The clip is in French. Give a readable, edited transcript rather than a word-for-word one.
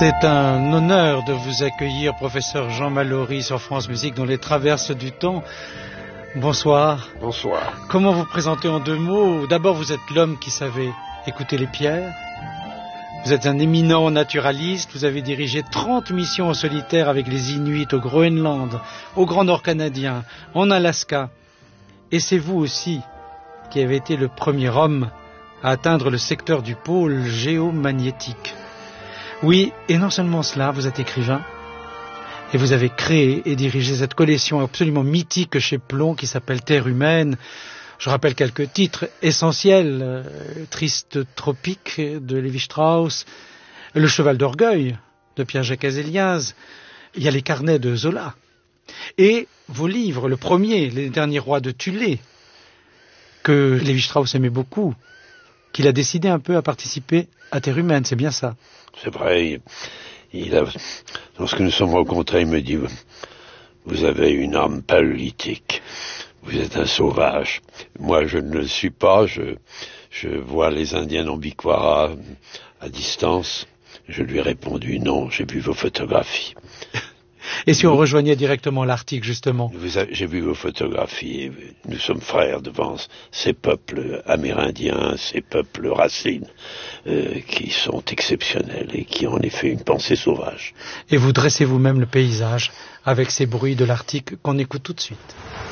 C'est un honneur de vous accueillir, professeur Jean Mallory, sur France Musique, dans les traverses du temps. Bonsoir. Bonsoir. Comment vous présenter en 2 mots? D'abord, vous êtes l'homme qui savait écouter les pierres. Vous êtes un éminent naturaliste. Vous avez dirigé 30 missions en solitaire avec les Inuits au Groenland, au Grand Nord canadien, en Alaska. Et c'est vous aussi qui avez été le premier homme à atteindre le secteur du pôle géomagnétique. Oui, et non seulement cela, vous êtes écrivain, et vous avez créé et dirigé cette collection absolument mythique chez Plon qui s'appelle Terre humaine. Je rappelle quelques titres essentiels: Triste tropique de Lévi-Strauss, Le cheval d'orgueil de Pierre-Jacques Azéliaz, il y a les carnets de Zola, et vos livres, le premier, Les derniers rois de Thulé, que Lévi-Strauss aimait beaucoup, qu'il a décidé un peu à participer à Terre humaine, c'est bien ça? C'est vrai, lorsque nous sommes rencontrés, il me dit: vous avez une âme paléolithique, vous êtes un sauvage. Moi, je ne le suis pas, je vois les Indiens Nambikwara à distance. Je lui ai répondu: non, j'ai vu vos photographies. Et si on rejoignait directement l'Arctique, justement? J'ai vu vos photographies, nous sommes frères devant ces peuples amérindiens, ces peuples racines, qui sont exceptionnels et qui ont en effet une pensée sauvage. Et vous dressez vous-même le paysage avec ces bruits de l'Arctique qu'on écoute tout de suite.